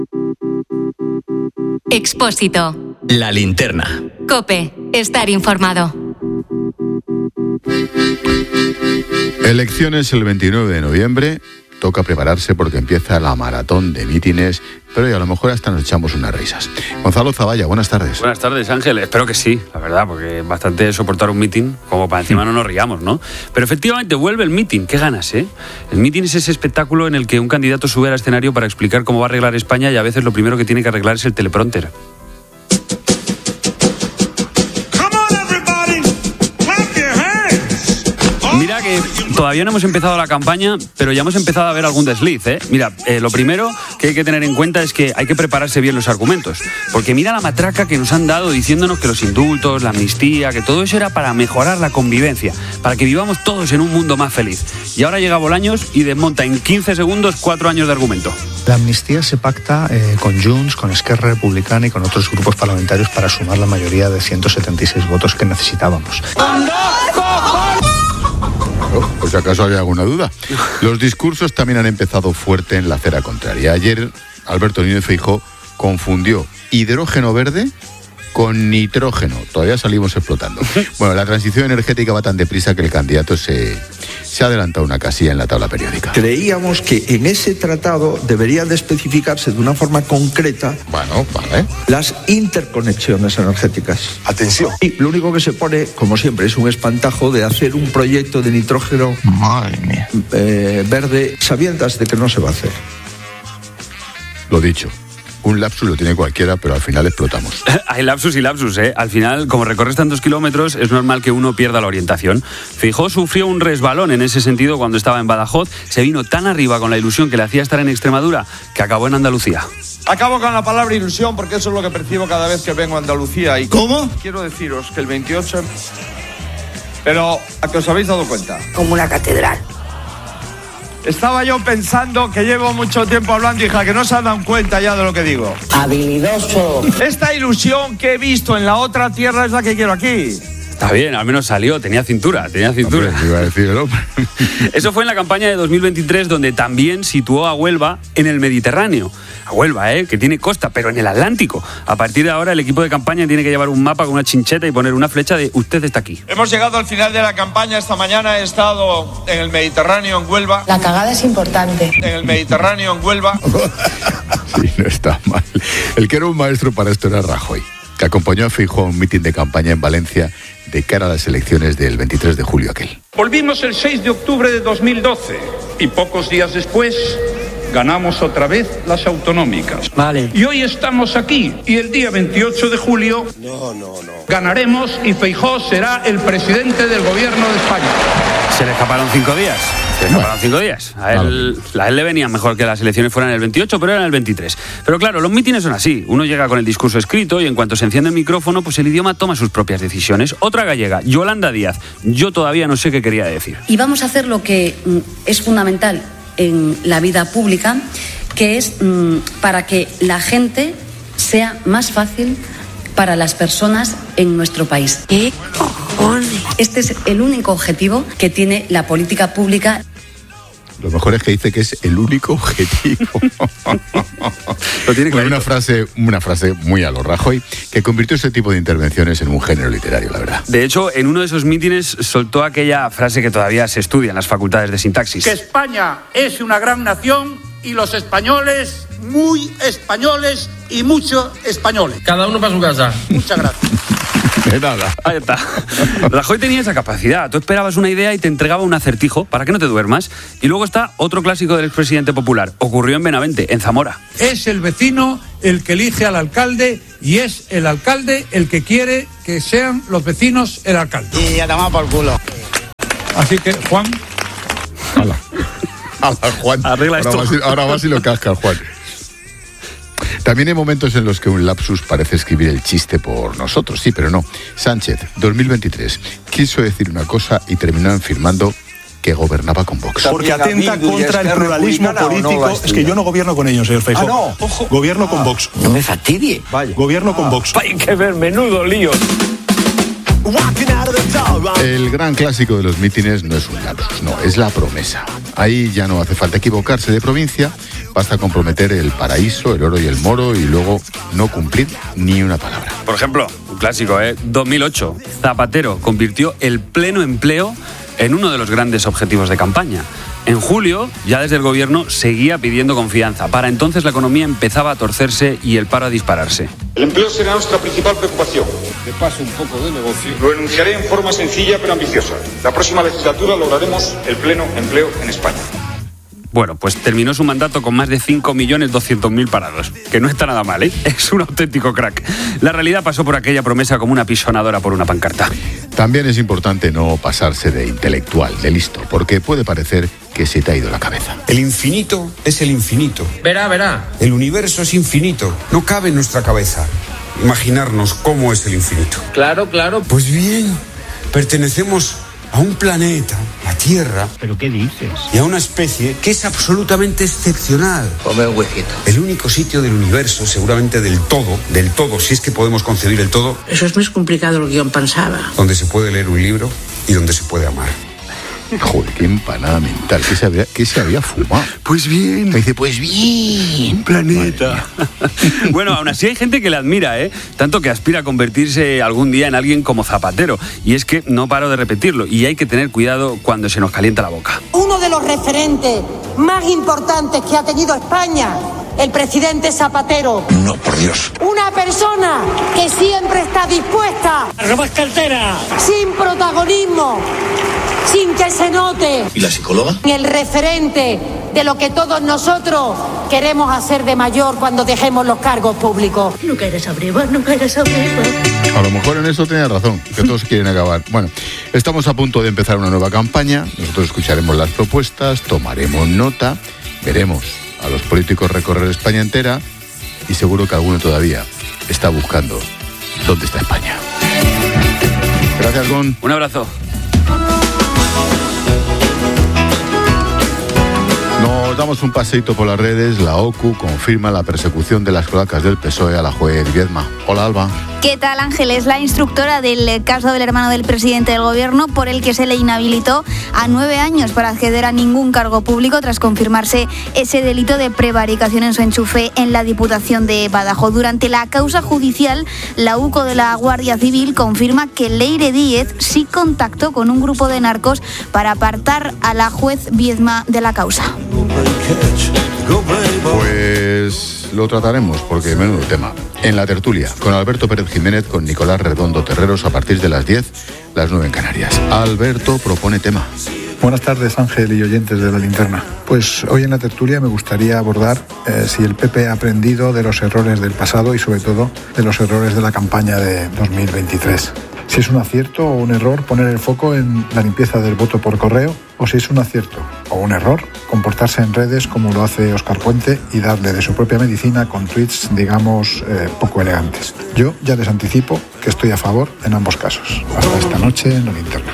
Expósito. La linterna. COPE. Estar informado. Elecciones el 29 de noviembre. Toca prepararse porque empieza la maratón de mítines, pero y a lo mejor hasta nos echamos unas risas. Gonzalo Zavalla, buenas tardes. Buenas tardes, Ángel. Espero que sí, la verdad, porque bastante soportar un mítin, como para encima no nos riamos, ¿no? Pero efectivamente vuelve el mítin. Qué ganas, ¿eh? El mítin es ese espectáculo en el que un candidato sube al escenario para explicar cómo va a arreglar España y a veces lo primero que tiene que arreglar es el teleprompter. Mira que todavía no hemos empezado la campaña, pero ya hemos empezado a ver algún desliz, ¿eh? Mira, lo primero que hay que tener en cuenta es que hay que prepararse bien los argumentos. Porque mira la matraca que nos han dado diciéndonos que los indultos, la amnistía, que todo eso era para mejorar la convivencia, para que vivamos todos en un mundo más feliz. Y ahora llega Bolaños y desmonta en 15 segundos 4 años de argumento. La amnistía se pacta con Junts, con Esquerra Republicana y con otros grupos parlamentarios para sumar la mayoría de 176 votos que necesitábamos. Por si acaso había alguna duda. Los discursos también han empezado fuerte en la acera contraria. Ayer Alberto Núñez Feijóo confundió hidrógeno verde con nitrógeno. Todavía salimos explotando. Bueno, la transición energética va tan deprisa que el candidato se ha adelantado una casilla en la tabla periódica. Creíamos que en ese tratado deberían de especificarse de una forma concreta, bueno, vale, las interconexiones energéticas. Atención. Y lo único que se pone, como siempre, es un espantajo de hacer un proyecto de nitrógeno verde, sabiendas de que no se va a hacer. Lo dicho. Un lapsus lo tiene cualquiera, pero al final explotamos. Hay lapsus y lapsus, ¿eh? Al final, como recorres tantos kilómetros, es normal que uno pierda la orientación. Feijóo sufrió un resbalón en ese sentido cuando estaba en Badajoz. Se vino tan arriba con la ilusión que le hacía estar en Extremadura que acabó en Andalucía. Acabo con la palabra ilusión porque eso es lo que percibo cada vez que vengo a Andalucía. Y ¿cómo? Quiero deciros que el 28... Pero, ¿a qué os habéis dado cuenta? Como una catedral. Estaba yo pensando que llevo mucho tiempo hablando, hija, que no se han dado cuenta ya de lo que digo. Habilidoso. Esta ilusión que he visto en la otra tierra es la que quiero aquí. Está bien, al menos salió, tenía cintura. Hombre, iba a decir el hombre. Eso fue en la campaña de 2023, donde también situó a Huelva en el Mediterráneo. A Huelva, que tiene costa, pero en el Atlántico. A partir de ahora, el equipo de campaña tiene que llevar un mapa con una chincheta y poner una flecha de usted está aquí. Hemos llegado al final de la campaña. Esta mañana he estado en el Mediterráneo, en Huelva. La cagada es importante. En el Mediterráneo, en Huelva. Sí, no está mal. El que era un maestro para esto era Rajoy, que acompañó a Feijóo a un mitin de campaña en Valencia de cara a las elecciones del 23 de julio aquel. Volvimos el 6 de octubre de 2012 y pocos días después ganamos otra vez las autonómicas. Vale. Y hoy estamos aquí y el día 28 de julio ganaremos y Feijóo será el presidente del gobierno de España. Se le escaparon 5 días. A él le venía mejor que las elecciones fueran el 28, pero eran el 23. Pero claro, los mítines son así. Uno llega con el discurso escrito y en cuanto se enciende el micrófono, pues el idioma toma sus propias decisiones. Otra gallega, Yolanda Díaz. Yo todavía no sé qué quería decir. Y vamos a hacer lo que es fundamental en la vida pública, que es para que la gente sea más fácil para las personas en nuestro país. ¿Qué cojones? Este es el único objetivo que tiene la política pública. Lo mejor es que dice que es el único objetivo. Lo tiene una frase muy a lo Rajoy, que convirtió ese tipo de intervenciones en un género literario, la verdad. De hecho, en uno de esos mítines soltó aquella frase que todavía se estudia en las facultades de sintaxis. Que España es una gran nación y los españoles, muy españoles y muchos españoles. Cada uno para su casa. Muchas gracias. De nada. Ahí está. Rajoy tenía esa capacidad. Tú esperabas una idea y te entregaba un acertijo para que no te duermas. Y luego está otro clásico del expresidente popular. Ocurrió en Benavente, en Zamora. Es el vecino el que elige al alcalde y es el alcalde el que quiere que sean los vecinos el alcalde. Y a tomar por culo. Así que, Juan... Hala, Juan. Arregla esto. Ahora vas y lo cascas, Juan. También hay momentos en los que un lapsus parece escribir el chiste por nosotros, sí, pero no. Sánchez, 2023, quiso decir una cosa y terminó afirmando que gobernaba con Vox. Porque atenta contra el pluralismo político. Es que yo no gobierno con ellos, señor Feijóo. No. Ojo. Gobierno con Vox. No me fastidie. Vaya. Gobierno con Vox. Hay que ver, menudo lío. El gran clásico de los mítines no es un lapsus, no, es la promesa. Ahí ya no hace falta equivocarse de provincia, basta comprometer el paraíso, el oro y el moro y luego no cumplir ni una palabra. Por ejemplo, un clásico, 2008, Zapatero convirtió el pleno empleo en uno de los grandes objetivos de campaña. En julio, ya desde el gobierno seguía pidiendo confianza. Para entonces la economía empezaba a torcerse y el paro a dispararse. El empleo será nuestra principal preocupación. De paso, un poco de negocio. Lo enunciaré en forma sencilla pero ambiciosa. La próxima legislatura lograremos el pleno empleo en España. Bueno, pues terminó su mandato con más de 5.200.000 parados, que no está nada mal, ¿eh? Es un auténtico crack. La realidad pasó por aquella promesa como una pisonadora por una pancarta. También es importante no pasarse de intelectual, de listo, porque puede parecer que se te ha ido la cabeza. El infinito es el infinito. Verá. El universo es infinito. No cabe en nuestra cabeza imaginarnos cómo es el infinito. Claro. Pues bien, pertenecemos a un planeta, la Tierra. ¿Pero qué dices? Y a una especie que es absolutamente excepcional. Come un huequito. El único sitio del universo, seguramente del todo, si es que podemos concebir el todo. Eso es más complicado de lo que yo pensaba. Donde se puede leer un libro y donde se puede amar. Joder, qué empanada mental. ¿Qué se había fumado? Pues bien. Me dice, pues bien. Un planeta. Bueno, aún así hay gente que le admira, tanto que aspira a convertirse algún día en alguien como Zapatero. Y es que no paro de repetirlo. Y hay que tener cuidado cuando se nos calienta la boca. Uno de los referentes más importantes que ha tenido España, el presidente Zapatero. No, por Dios. Una persona que siempre está dispuesta a robar cartera, sin protagonismo, sin que se note. ¿Y la psicóloga? El referente de lo que todos nosotros queremos hacer de mayor cuando dejemos los cargos públicos. Nunca eres abrigo. A lo mejor en eso tenía razón, que todos quieren acabar. Bueno, estamos a punto de empezar una nueva campaña. Nosotros escucharemos las propuestas, tomaremos nota, veremos a los políticos recorrer España entera y seguro que alguno todavía está buscando dónde está España. Gracias, Gon. Un abrazo. Nos damos un paseíto por las redes. La OCU confirma la persecución de las cloacas del PSOE a la juez Viedma. Hola, Alba. ¿Qué tal, Ángel? Es la instructora del caso del hermano del presidente del gobierno por el que se le inhabilitó a 9 años para acceder a ningún cargo público tras confirmarse ese delito de prevaricación en su enchufe en la Diputación de Badajoz. Durante la causa judicial, la UCO de la Guardia Civil confirma que Leire Díez sí contactó con un grupo de narcos para apartar a la juez Viedma de la causa. Pues lo trataremos porque menudo tema. En la tertulia, con Alberto Pérez Jiménez, con Nicolás Redondo Terreros a partir de las 10, las 9 en Canarias. Alberto propone tema. Buenas tardes, Ángel y oyentes de La Linterna. Pues hoy en la tertulia me gustaría abordar si el PP ha aprendido de los errores del pasado y sobre todo de los errores de la campaña de 2023. Si es un acierto o un error poner el foco en la limpieza del voto por correo, o si es un acierto o un error comportarse en redes como lo hace Óscar Puente y darle de su propia medicina con tweets, digamos, poco elegantes. Yo ya les anticipo que estoy a favor en ambos casos. Hasta esta noche en La Linterna.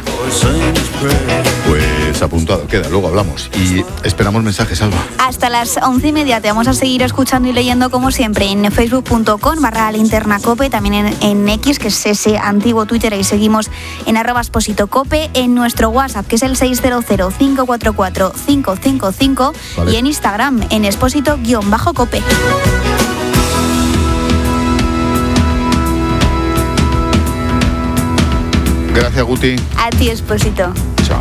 Pues apuntado queda, luego hablamos y esperamos mensajes, Alba. Hasta las 11:30 te vamos a seguir escuchando y leyendo como siempre en facebook.com/linternacope, también en X, que es ese antiguo Twitter, y seguimos en @expositocope, en nuestro WhatsApp, que es el 600-544-555, vale. Y en Instagram en expósito_cope. Gracias, Guti. A ti, Expósito.